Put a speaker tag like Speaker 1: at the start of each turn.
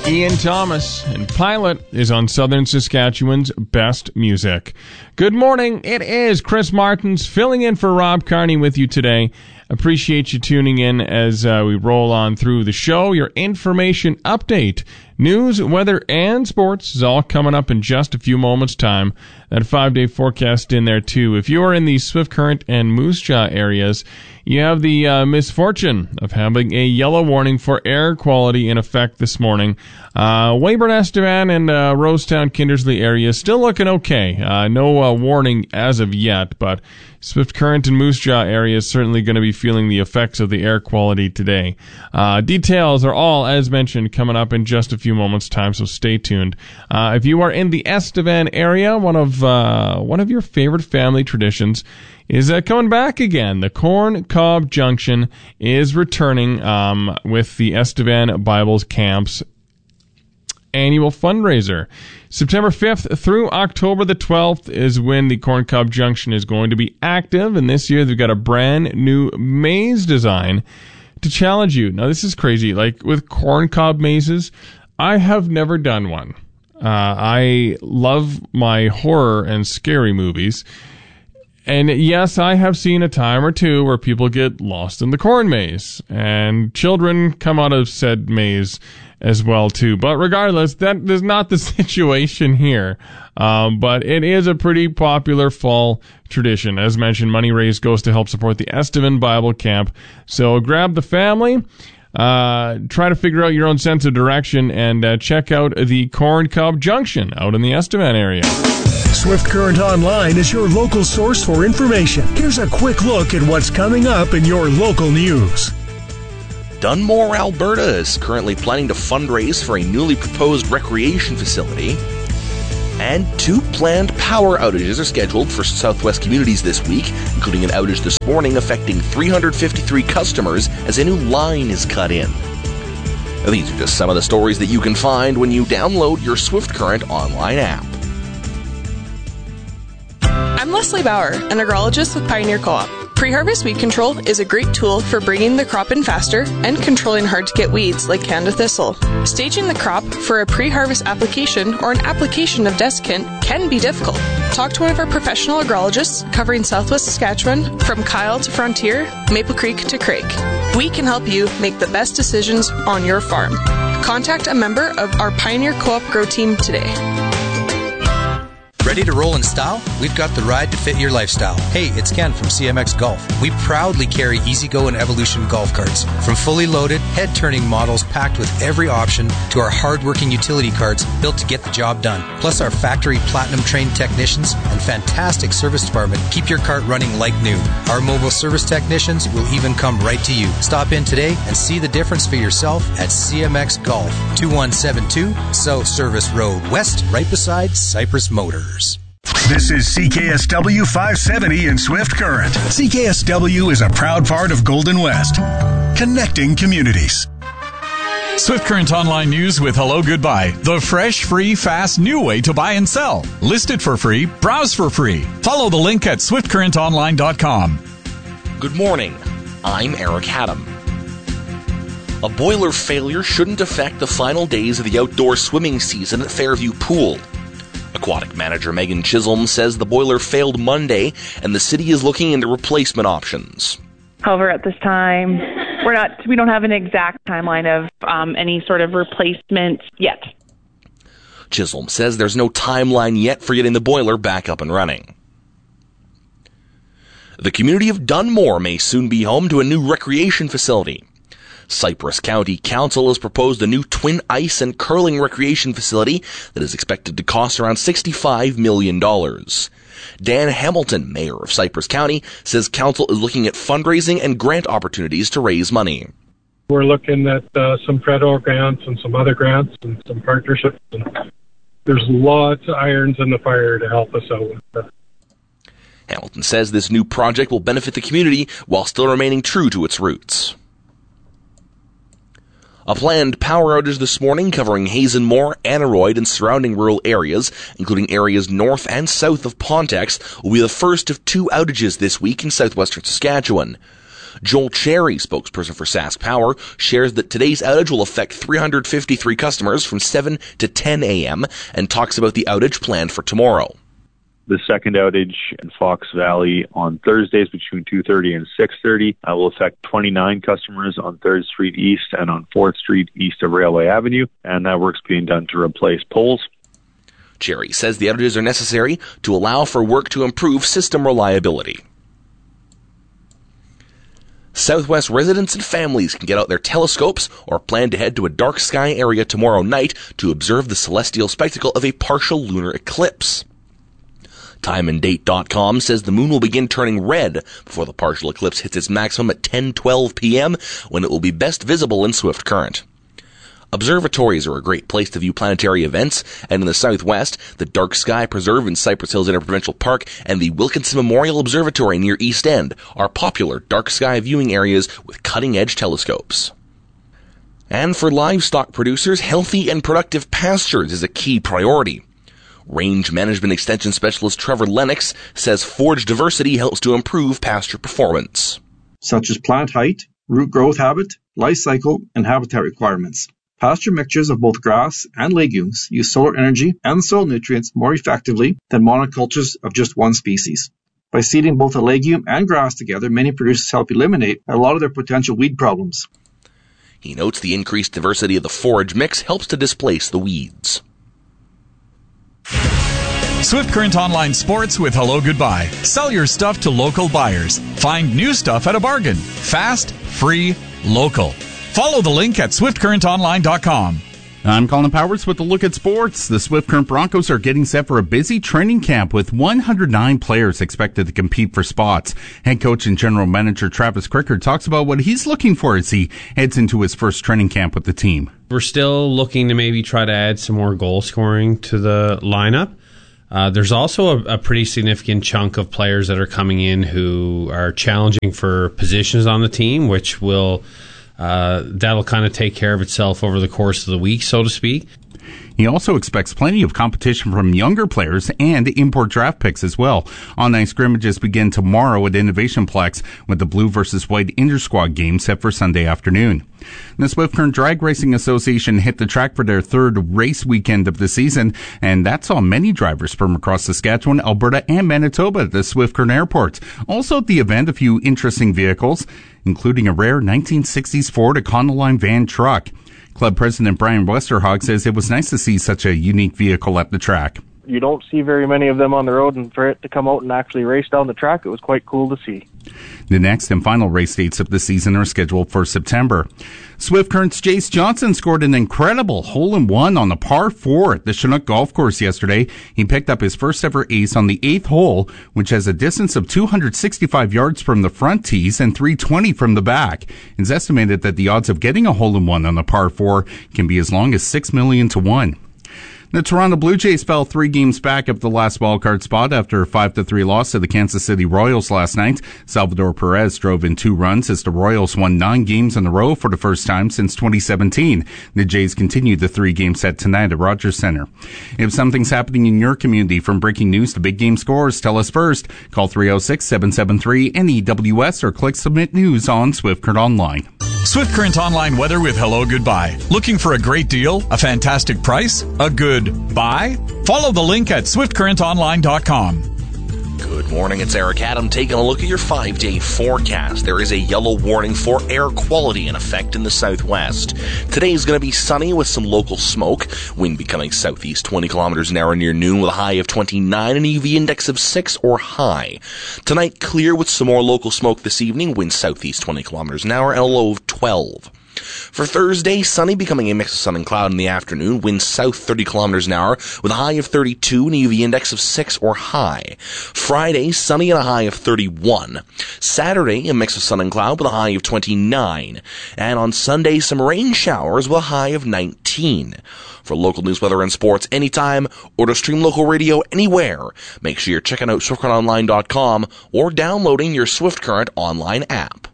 Speaker 1: Ian Thomas, and Pilot is on Southern Saskatchewan's Best Music. Good morning. It is Chris Martins filling in for Rob Carney with you today. Appreciate you tuning in as we roll on through the show. Your information update, news, weather, and sports is all coming up in just a few moments' time. That 5-day forecast in there, too. If you are in the Swift Current and Moose Jaw areas, you have the misfortune of having a yellow warning for air quality in effect this morning. Weyburn, Estevan, and Rosetown, Kindersley areas still looking okay. No warning as of yet, but Swift Current and Moose Jaw areas certainly going to be feeling the effects of the air quality today. Details are all, as mentioned, coming up in just a few moments' time, so stay tuned. If you are in the Estevan area, one of your favorite family traditions is coming back again. The Corn Cob Junction is returning with the Estevan Bibles Camp's annual fundraiser. September 5th through October the 12th is when the Corn Cob Junction is going to be active, and this year they've got a brand new maze design to challenge you. Now, this is crazy. Like, with corn cob mazes, I have never done one. I love my horror and scary movies. And yes, I have seen a time or two where people get lost in the corn maze, and children come out of said maze as well too. But regardless, that is not the situation here. But it is a pretty popular fall tradition. As mentioned, money raised goes to help support the Estevan Bible Camp. So grab the family, try to figure out your own sense of direction, and check out the Corn Cob Junction out in the Estevan area.
Speaker 2: Swift Current Online is your local source for information. Here's a quick look at what's coming up in your local news.
Speaker 3: Dunmore, Alberta is currently planning to fundraise for a newly proposed recreation facility. And 2 planned power outages are scheduled for Southwest communities this week, including an outage this morning affecting 353 customers as a new line is cut in. Now, these are just some of the stories that you can find when you download your Swift Current Online app.
Speaker 4: I'm Leslie Bauer, an agrologist with Pioneer Co-op. Pre-harvest weed control is a great tool for bringing the crop in faster and controlling hard-to-get weeds like Canada thistle. Staging the crop for a pre-harvest application or an application of desiccant can be difficult. Talk to one of our professional agrologists covering Southwest Saskatchewan from Kyle to Frontier, Maple Creek to Craig. We can help you make the best decisions on your farm. Contact a member of our Pioneer Co-op Grow Team today.
Speaker 5: Ready to roll in style? We've got the ride to fit your lifestyle. Hey, it's Ken from CMX Golf. We proudly carry EasyGo and Evolution golf carts. From fully loaded, head-turning models packed with every option to our hard-working utility carts built to get the job done. Plus our factory platinum-trained technicians and fantastic service department keep your cart running like new. Our mobile service technicians will even come right to you. Stop in today and see the difference for yourself at CMX Golf, 2172 South Service Road West, right beside Cypress Motors.
Speaker 2: This is CKSW 570 in Swift Current. CKSW is a proud part of Golden West, connecting communities.
Speaker 6: Swift Current Online News with Hello Goodbye, the fresh, free, fast, new way to buy and sell. Listed for free, browse for free. Follow the link at swiftcurrentonline.com.
Speaker 3: Good morning. I'm Eric Haddam. A boiler failure shouldn't affect the final days of the outdoor swimming season at Fairview Pool. Aquatic manager Megan Chisholm says the boiler failed Monday and the city is looking into replacement options.
Speaker 7: However, at this time, we don't have an exact timeline of any sort of replacement yet.
Speaker 3: Chisholm says there's no timeline yet for getting the boiler back up and running. The community of Dunmore may soon be home to a new recreation facility. Cypress County Council has proposed a new twin ice and curling recreation facility that is expected to cost around $65 million. Dan Hamilton, mayor of Cypress County, says council is looking at fundraising and grant opportunities to raise money.
Speaker 8: We're looking at some federal grants and some other grants and some partnerships. And there's lots of irons in the fire to help us out with that.
Speaker 3: Hamilton says this new project will benefit the community while still remaining true to its roots. A planned power outage this morning covering Hazenmore, Aneroid, and surrounding rural areas, including areas north and south of Pontex, will be the first of 2 outages this week in southwestern Saskatchewan. Joel Cherry, spokesperson for Sask Power, shares that today's outage will affect 353 customers from 7 to 10 a.m. and talks about the outage planned for tomorrow.
Speaker 9: The second outage in Fox Valley on Thursdays between 2:30 and 6:30 will affect 29 customers on 3rd Street East and on 4th Street east of Railway Avenue, and that work's being done to replace poles.
Speaker 3: Cherry says the outages are necessary to allow for work to improve system reliability. Southwest residents and families can get out their telescopes or plan to head to a dark sky area tomorrow night to observe the celestial spectacle of a partial lunar eclipse. TimeAndDate.com says the moon will begin turning red before the partial eclipse hits its maximum at 10:12 p.m. when it will be best visible in Swift Current. Observatories are a great place to view planetary events, and in the Southwest, the Dark Sky Preserve in Cypress Hills Interprovincial Park and the Wilkinson Memorial Observatory near East End are popular dark sky viewing areas with cutting-edge telescopes. And for livestock producers, healthy and productive pastures is a key priority. Range Management Extension Specialist Trevor Lennox says forage diversity helps to improve pasture performance,
Speaker 10: such as plant height, root growth habit, life cycle, and habitat requirements. Pasture mixtures of both grass and legumes use solar energy and soil nutrients more effectively than monocultures of just one species. By seeding both a legume and grass together, many producers help eliminate a lot of their potential weed problems.
Speaker 3: He notes the increased diversity of the forage mix helps to displace the weeds.
Speaker 6: Swift Current Online Sports with Hello Goodbye. Sell your stuff to local buyers. Find new stuff at a bargain. Fast, free, local. Follow the link at swiftcurrentonline.com.
Speaker 11: I'm Colin Powers with a look at sports. The Swift Current Broncos are getting set for a busy training camp with 109 players expected to compete for spots. Head coach and general manager Travis Crickard talks about what he's looking for as he heads into his first training camp with the team.
Speaker 12: We're still looking to maybe try to add some more goal scoring to the lineup. There's also a pretty significant chunk of players that are coming in who are challenging for positions on the team, which will that'll kind of take care of itself over the course of the week, so to speak.
Speaker 11: He also expects plenty of competition from younger players and import draft picks as well. On-ice scrimmages begin tomorrow at Innovation Plex with the Blue versus White Inter-Squad game set for Sunday afternoon. The Swift Current Drag Racing Association hit the track for their third race weekend of the season, and that saw many drivers from across Saskatchewan, Alberta, and Manitoba at the Swift Current Airport. Also at the event, a few interesting vehicles, including a rare 1960s Ford Econoline van truck. Club President Brian Westerhog says it was nice to see such a unique vehicle at the track.
Speaker 13: You don't see very many of them on the road, and for it to come out and actually race down the track, it was quite cool to see.
Speaker 11: The next and final race dates of the season are scheduled for September. Swift Current's Jace Johnson scored an incredible hole-in-one on the par 4 at the Chinook Golf Course yesterday. He picked up his first ever ace on the 8th hole, which has a distance of 265 yards from the front tees and 320 from the back. It's estimated that the odds of getting a hole-in-one on the par 4 can be as long as 6 million to 1. The Toronto Blue Jays fell 3 games back of the last wildcard spot after a 5-3 loss to the Kansas City Royals last night. Salvador Perez drove in 2 runs as the Royals won 9 games in a row for the first time since 2017. The Jays continued the 3-game set tonight at Rogers Center. If something's happening in your community, from breaking news to big game scores, tell us first. Call 306-773-NEWS or click Submit News on Swift Current Online.
Speaker 6: Swift Current Online weather with Hello Goodbye. Looking for a great deal, a fantastic price, a good buy? Follow the link at swiftcurrentonline.com.
Speaker 3: Good morning, it's Eric Adam taking a look at your 5-day forecast. There is a yellow warning for air quality in effect in the southwest. Today is going to be sunny with some local smoke. Wind becoming southeast 20 kilometers an hour near noon with a high of 29 and UV index of 6 or high. Tonight, clear with some more local smoke this evening. Wind southeast 20 kilometers an hour and a low of 12. For Thursday, sunny, becoming a mix of sun and cloud in the afternoon. Wind south 30 kilometers an hour with a high of 32 and UV index of 6 or high. Friday, sunny and a high of 31. Saturday, a mix of sun and cloud with a high of 29. And on Sunday, some rain showers with a high of 19. For local news, weather, and sports anytime, or to stream local radio anywhere, make sure you're checking out SwiftCurrentOnline.com or downloading your Swift Current online app.